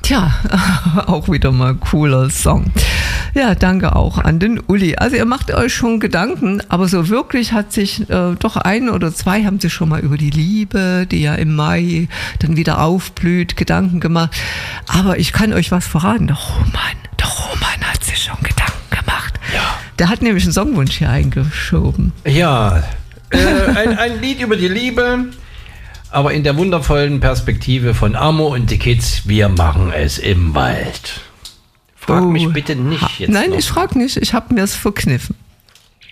Tja, auch wieder mal cooler Song. Ja, danke auch an den Uli. Also ihr macht euch schon Gedanken, aber so wirklich hat sich doch ein oder zwei haben sich schon mal über die Liebe, die ja im Mai dann wieder aufblüht, Gedanken gemacht. Aber ich kann euch was verraten, der Roman hat sich schon Gedanken gemacht. Ja. Der hat nämlich einen Songwunsch hier eingeschoben. Ja, ein Lied über die Liebe, aber in der wundervollen Perspektive von Amo und die Kids, wir machen es im Wald. Frag mich bitte nicht jetzt. Nein, noch. ich frage nicht, ich habe mir es verkniffen.